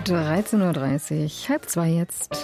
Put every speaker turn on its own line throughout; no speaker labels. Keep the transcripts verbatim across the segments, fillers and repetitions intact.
dreizehn Uhr dreißig, halb zwei jetzt.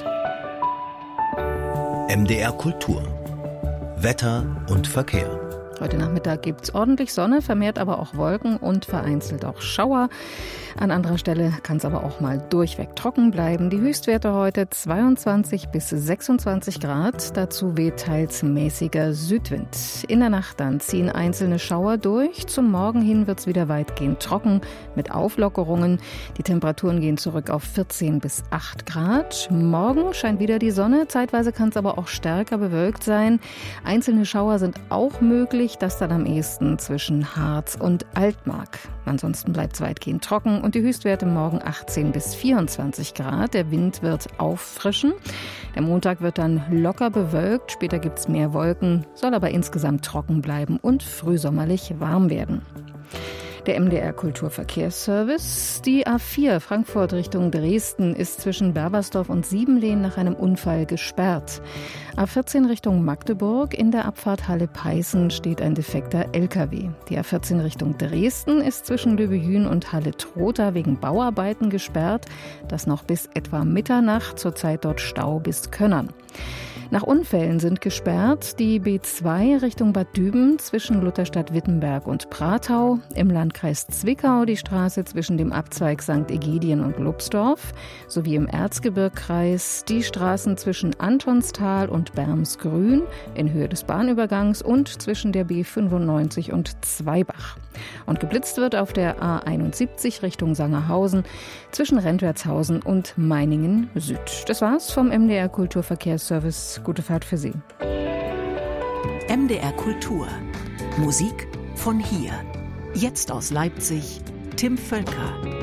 M D R Kultur. Wetter und Verkehr.
Heute Nachmittag gibt es ordentlich Sonne, vermehrt aber auch Wolken und vereinzelt auch Schauer. An anderer Stelle kann es aber auch mal durchweg trocken bleiben. Die Höchstwerte heute zweiundzwanzig bis sechsundzwanzig Grad. Dazu weht teils mäßiger Südwind. In der Nacht dann ziehen einzelne Schauer durch. Zum Morgen hin wird es wieder weitgehend trocken mit Auflockerungen. Die Temperaturen gehen zurück auf vierzehn bis acht Grad. Morgen scheint wieder die Sonne. Zeitweise kann es aber auch stärker bewölkt sein. Einzelne Schauer sind auch möglich. Das dann am ehesten zwischen Harz und Altmark. Ansonsten bleibt es weitgehend trocken und die Höchstwerte morgen achtzehn bis vierundzwanzig Grad. Der Wind wird auffrischen. Der Montag wird dann locker bewölkt. Später gibt es mehr Wolken, soll aber insgesamt trocken bleiben und frühsommerlich warm werden. Der M D R Kulturverkehrsservice. Die A vier Frankfurt Richtung Dresden ist zwischen Berbersdorf und Siebenlehn nach einem Unfall gesperrt. A vierzehn Richtung Magdeburg in der Abfahrt Halle-Peißen steht ein defekter L K W. Die A vierzehn Richtung Dresden ist zwischen Löbehün und Halle-Trotha wegen Bauarbeiten gesperrt. Das noch bis etwa Mitternacht, zurzeit dort Stau bis Könnern. Nach Unfällen sind gesperrt die B zwei Richtung Bad Düben zwischen Lutherstadt-Wittenberg und Pratau, im Landkreis Zwickau die Straße zwischen dem Abzweig Sankt Egidien und Lubsdorf, sowie im Erzgebirgskreis die Straßen zwischen Antonstal und Bermsgrün in Höhe des Bahnübergangs und zwischen der B fünfundneunzig und Zweibach. Und geblitzt wird auf der A einundsiebzig Richtung Sangerhausen zwischen Rentwertshausen und Meiningen Süd. Das war's vom M D R Kulturverkehrsservice. Gute Fahrt für Sie.
M D R Kultur. Musik von hier. Jetzt aus Leipzig, Tim Völker.